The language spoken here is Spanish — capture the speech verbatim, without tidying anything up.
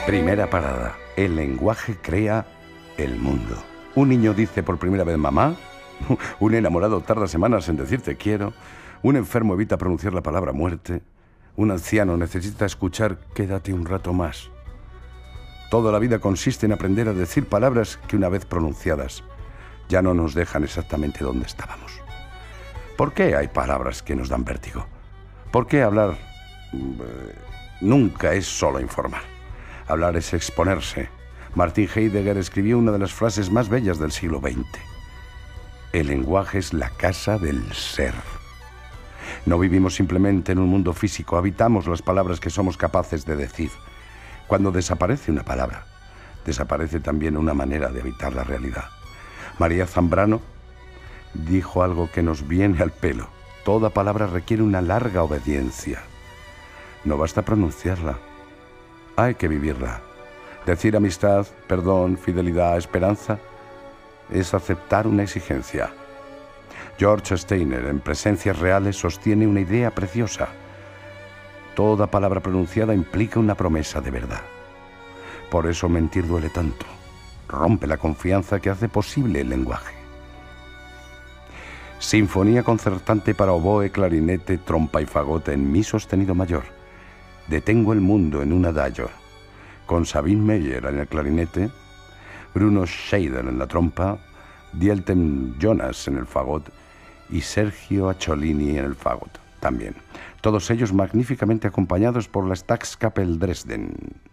Primera parada. El lenguaje crea el mundo. Un niño dice por primera vez mamá. Un enamorado tarda semanas en decir te quiero. Un enfermo evita pronunciar la palabra muerte. Un anciano necesita escuchar quédate un rato más. Toda la vida consiste en aprender a decir palabras que una vez pronunciadas ya no nos dejan exactamente donde estábamos. ¿Por qué hay palabras que nos dan vértigo? ¿Por qué hablar eh, nunca es solo informar? Hablar es exponerse. Martin Heidegger escribió una de las frases más bellas del siglo veinte. El lenguaje es la casa del ser. No vivimos simplemente en un mundo físico, habitamos las palabras que somos capaces de decir. Cuando desaparece una palabra, desaparece también una manera de habitar la realidad. María Zambrano dijo algo que nos viene al pelo. Toda palabra requiere una larga obediencia. No basta pronunciarla, hay que vivirla. Decir amistad, perdón, fidelidad, esperanza, es aceptar una exigencia. George Steiner, en Presencias Reales, sostiene una idea preciosa. Toda palabra pronunciada implica una promesa de verdad. Por eso mentir duele tanto. Rompe la confianza que hace posible el lenguaje. Sinfonía concertante para oboe, clarinete, trompa y fagot en mi sostenido mayor. Detengo el mundo en un adagio. Con Sabine Meyer en el clarinete, Bruno Scheider en la trompa, Dieter Jonas en el fagot y Sergio Acciolini en el fagot también. Todos ellos magníficamente acompañados por la Staatskapelle Dresden.